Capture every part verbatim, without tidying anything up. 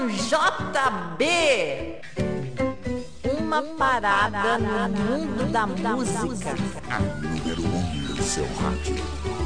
J B, uma parada no mundo da música. A número um do seu rádio.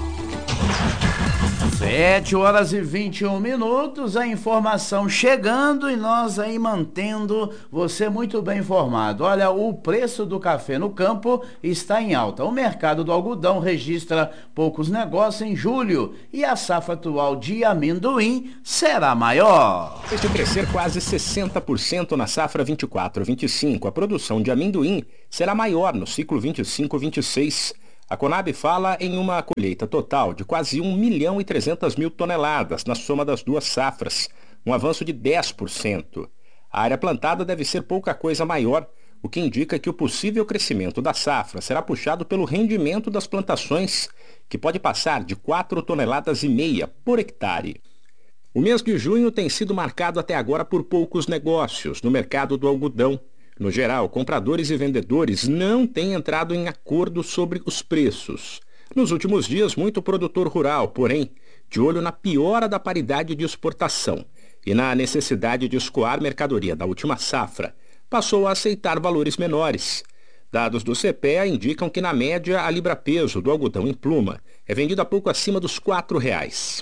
sete horas e vinte e um minutos, a informação chegando e nós aí mantendo você muito bem informado. Olha, o preço do café no campo está em alta. O mercado do algodão registra poucos negócios em julho e a safra atual de amendoim será maior. Depois de crescer quase sessenta por cento na safra vinte e quatro vinte e cinco, a produção de amendoim será maior no ciclo vinte e cinco vinte e seis. A Conab fala em uma colheita total de quase um milhão e trezentas mil toneladas na soma das duas safras, um avanço de dez por cento. A área plantada deve ser pouca coisa maior, o que indica que o possível crescimento da safra será puxado pelo rendimento das plantações, que pode passar de quatro toneladas e meia por hectare. O mês de junho tem sido marcado até agora por poucos negócios no mercado do algodão. No geral, compradores e vendedores não têm entrado em acordo sobre os preços. Nos últimos dias, muito produtor rural, porém, de olho na piora da paridade de exportação e na necessidade de escoar mercadoria da última safra, passou a aceitar valores menores. Dados do C P E A indicam que, na média, a libra-peso do algodão em pluma é vendida pouco acima dos quatro reais.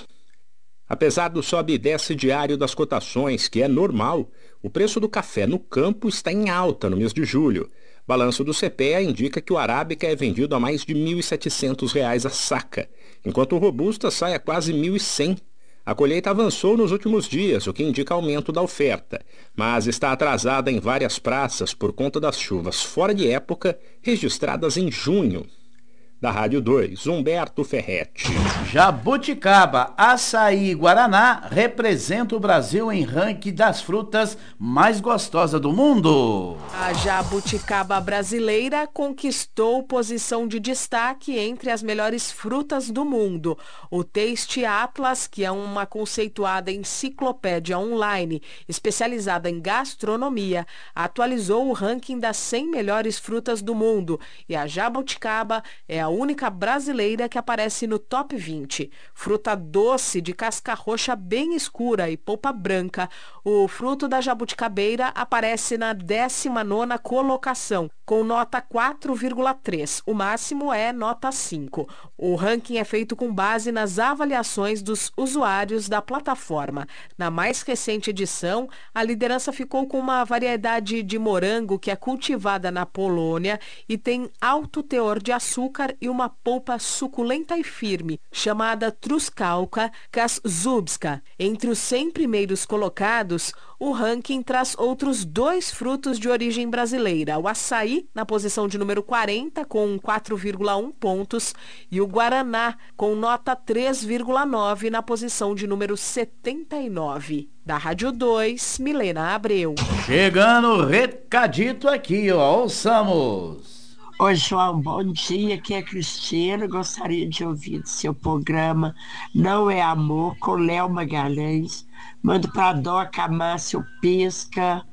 Apesar do sobe e desce diário das cotações, que é normal, o preço do café no campo está em alta no mês de julho. Balanço do C P E A indica que o arábica é vendido a mais de mil e setecentos reais a saca, enquanto o robusta sai a quase mil e cem. A colheita avançou nos últimos dias, o que indica aumento da oferta, mas está atrasada em várias praças por conta das chuvas fora de época registradas em junho. Da Rádio dois, Humberto Ferretti. Jabuticaba, açaí e guaraná representa o Brasil em ranking das frutas mais gostosas do mundo. A jabuticaba brasileira conquistou posição de destaque entre as melhores frutas do mundo. O Taste Atlas, que é uma conceituada enciclopédia online especializada em gastronomia, atualizou o ranking das cem melhores frutas do mundo e a jabuticaba é a única brasileira que aparece no top vinte. Fruta doce de casca roxa bem escura e polpa branca, o fruto da jabuticabeira aparece na décima nona colocação, com nota quatro vírgula três. O máximo é nota cinco. O ranking é feito com base nas avaliações dos usuários da plataforma. Na mais recente edição, a liderança ficou com uma variedade de morango que é cultivada na Polônia e tem alto teor de açúcar e uma polpa suculenta e firme, chamada Truskawka Kaszubska. Entre os cem primeiros colocados, o ranking traz outros dois frutos de origem brasileira, o açaí, na posição de número quarenta, com quatro vírgula um pontos, e o guaraná, com nota três vírgula nove, na posição de número setenta e nove. Da Rádio dois, Milena Abreu. Chegando recadito aqui, ó, ouçamos. Oi, João, bom dia, aqui é a Cristina, gostaria de ouvir seu programa Não é Amor, com Léo Magalhães. Mando para a Doca, a Márcia, o Pesca,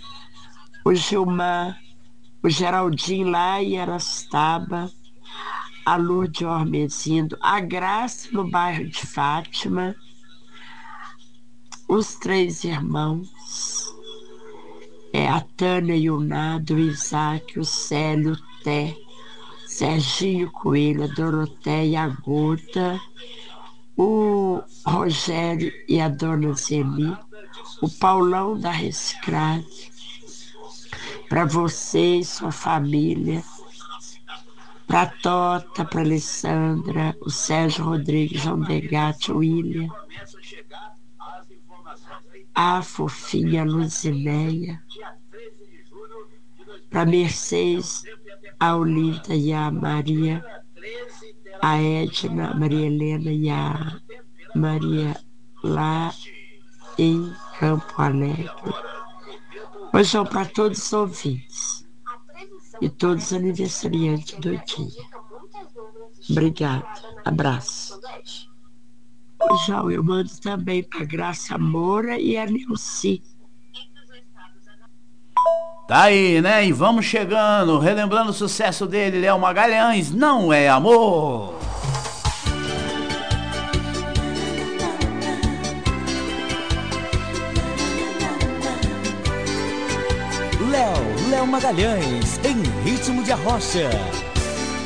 o Gilmar, o Geraldinho lá em Arastaba, a Lourdes Ormezindo, a Graça no bairro de Fátima, os três irmãos, é, a Tânia e o Nado, o Isaac, o Célio, o Té, Serginho Coelho, a Doroteia, a Gota, o Rogério e a Dona Zeli, o Paulão da Reciclagem, para você e sua família, para a Tota, para a Alessandra, o Sérgio Rodrigues, João Degatti, o William, a Fofinha, a Luzineia, para a Mercedes, a Olivia e a Maria, a Edna, a Maria Helena e a Maria lá em Campo Alegre. Hoje são para todos os ouvintes e todos os aniversariantes do dia. Obrigada, abraço. João, eu mando também para Graça Moura e a Nilce. Tá aí, né? E vamos chegando, relembrando o sucesso dele, Léo Magalhães, Não é Amor. Léo, Léo Magalhães, em Ritmo de Arrocha.